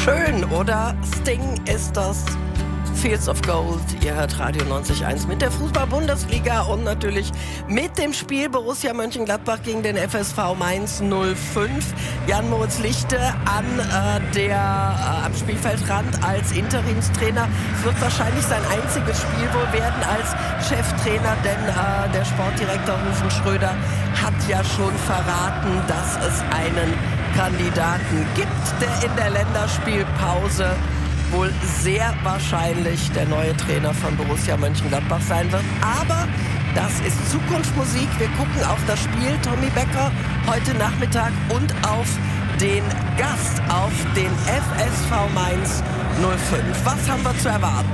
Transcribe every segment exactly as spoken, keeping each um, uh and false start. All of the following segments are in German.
Schön, oder? Sting ist das. Fields of Gold, ihr hört Radio neunzig Komma eins mit der Fußball-Bundesliga und natürlich mit dem Spiel Borussia Mönchengladbach gegen den F S V Mainz null fünf. Jan-Moritz Lichte an äh, der, äh, am Spielfeldrand als Interimstrainer. Es wird wahrscheinlich sein einziges Spiel wohl werden als Cheftrainer, denn äh, der Sportdirektor Rufen Schröder hat ja schon verraten, dass es einen Kandidaten gibt, der in der Länderspielpause wohl sehr wahrscheinlich der neue Trainer von Borussia Mönchengladbach sein wird. Aber das ist Zukunftsmusik. Wir gucken auf das Spiel Tommy Becker heute Nachmittag und auf den Gast, auf den F S V Mainz null fünf. Was haben wir zu erwarten?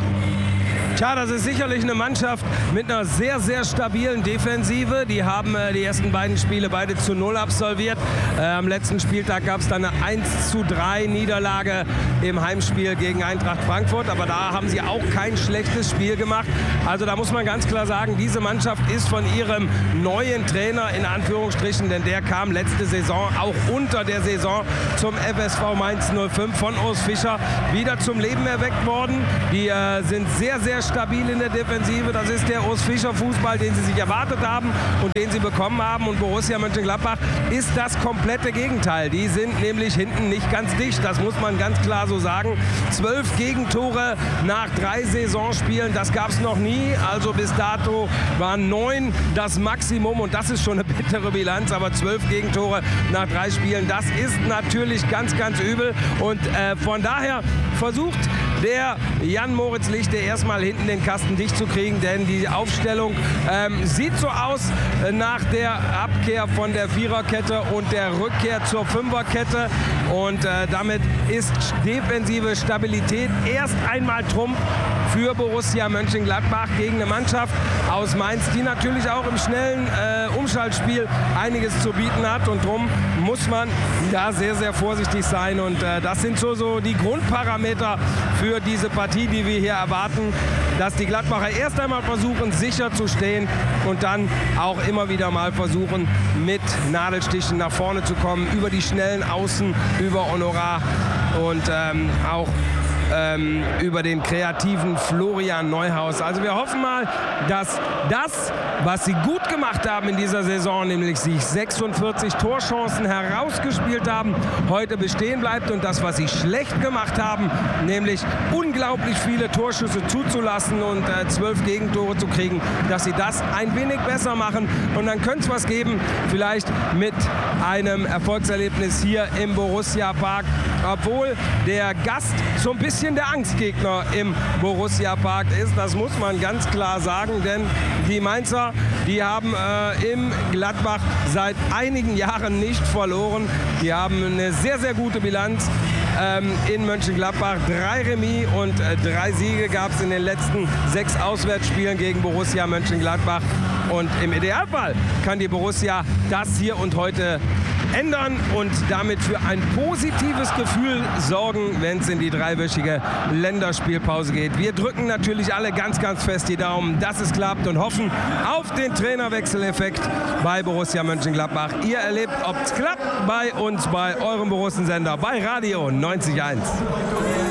Tja, das ist sicherlich eine Mannschaft mit einer sehr, sehr stabilen Defensive. Die haben äh, die ersten beiden Spiele beide zu null absolviert. Äh, am letzten Spieltag gab es dann eine eins zu drei Niederlage im Heimspiel gegen Eintracht Frankfurt. Aber da haben sie auch kein schlechtes Spiel gemacht. Also da muss man ganz klar sagen, diese Mannschaft ist von ihrem neuen Trainer in Anführungsstrichen, denn der kam letzte Saison auch unter der Saison zum F S V Mainz null fünf von Urs Fischer wieder zum Leben erweckt worden. Die äh, sind sehr, sehr stabil in der Defensive. Das ist der Urs Fischer Fußball, den sie sich erwartet haben und den sie bekommen haben. Und Borussia Mönchengladbach ist das komplette Gegenteil. Die sind nämlich hinten nicht ganz dicht. Das muss man ganz klar so sagen. Zwölf Gegentore nach drei Saisonspielen, das gab es noch nie. Also bis dato waren neun das Maximum und das ist schon eine bittere Bilanz. Aber zwölf Gegentore nach drei Spielen, das ist natürlich ganz, ganz übel. Und äh, von daher versucht der Jan-Moritz Lichte erstmal hinten den Kasten dicht zu kriegen, denn die Aufstellung ähm, sieht so aus äh, nach der Abkehr von der Viererkette und der Rückkehr zur Fünferkette und äh, damit ist defensive Stabilität erst einmal Trumpf für Borussia Mönchengladbach gegen eine Mannschaft aus Mainz, die natürlich auch im schnellen äh, Umschaltspiel einiges zu bieten hat und drum muss man da sehr, sehr vorsichtig sein und äh, das sind so, so die Grundparameter für diese Partie, die wir hier erwarten, dass die Gladbacher erst einmal versuchen, sicher zu stehen und dann auch immer wieder mal versuchen, mit Nadelstichen nach vorne zu kommen, über die schnellen Außen, über Honorar und ähm, auch ähm, über den kreativen Florian Neuhaus. Also wir hoffen mal, dass das, was sie gut gemacht haben in dieser Saison, nämlich sich sechsundvierzig Torchancen herausgespielt haben, heute bestehen bleibt und das, was sie schlecht gemacht haben, nämlich unglaublich viele Torschüsse zuzulassen und äh, zwölf Gegentore zu kriegen, dass sie das ein wenig besser machen und dann könnte es was geben, vielleicht mit einem Erfolgserlebnis hier im Borussia Park, obwohl der Gast so ein bisschen der Angstgegner im Borussia Park ist, das muss man ganz klar sagen, denn die Mainzer, die haben äh, im Gladbach seit einigen Jahren nicht verloren. Die haben eine sehr, sehr gute Bilanz ähm, in Mönchengladbach. Drei Remis und äh, drei Siege gab es in den letzten sechs Auswärtsspielen gegen Borussia Mönchengladbach. Und im Idealfall kann die Borussia das hier und heute ändern und damit für ein positives Gefühl sorgen, wenn es in die dreiwöchige Länderspielpause geht. Wir drücken natürlich alle ganz, ganz fest die Daumen, dass es klappt und hoffen auf den Trainerwechseleffekt bei Borussia Mönchengladbach. Ihr erlebt, ob es klappt bei uns, bei eurem Borussensender, bei Radio neunzig Komma eins.